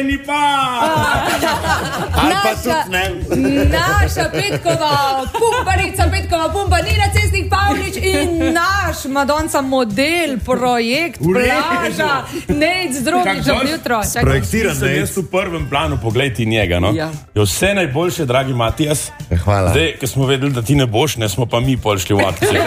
meni pa! Ali pa tudi ne. Naša Petkova pumpa, Nina Cestnik Pavlič in naš Madonca model, projekt, plaža, Nejc Zdrobič, dobro jutro. Projektiran Nejc. Jaz v prvem planu, poglejte njega, no. Ja. Je vse najboljše, dragi Matijas. Hvala. Zdaj, ko smo vedeli, da ti ne boš, ne smo pa mi pol šli v akcijo.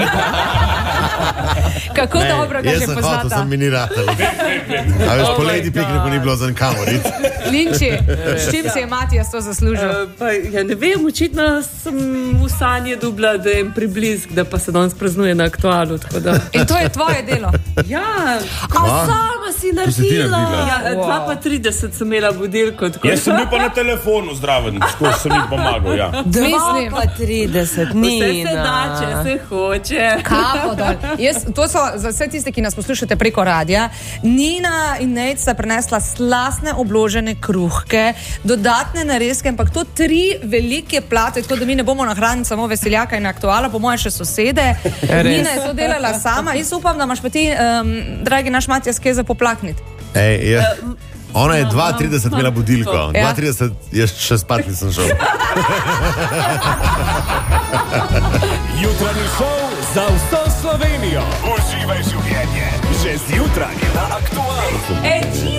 Kako dobro ga že Jaz poznata. sem mi ni ratel. A veš, po Lady Pikniku ni bilo za nikamor iti. Linči, s čim se je Matijas to zaslužil? Ja ne vem, očitno sem v sanje dubla, da je priblisk, da pa se danes praznuje na Aktualu. In to je tvoje delo. Ja, sama si naredila. Ja, 2:30 sem imela budilko. Jaz sem bil pa na telefonu zdraven, tako sem jim pomagal, ja. 2:30, Nina. Vse se da, če se hoče. Kapo dol. To so za vse tiste, ki nas poslušate preko radija. Nina in Nejc sta prinesla slastne obložene kruhke, dodatne narezke, ampak to 3 velike plate, tako da mi ne bomo nahranili samo Veseljaka in Aktuala, po moje še sosede. Nina je to delala sama. Jaz upam, da imaš pa ti, dragi naš Matijas, kje za poplakniti. Ona je 2:30 imela budilko. 2:30 jaz še spat nisem šel. Jutranji šov za vso Slovenijo. Uživaj življenje. Že zjutraj na Aktualu.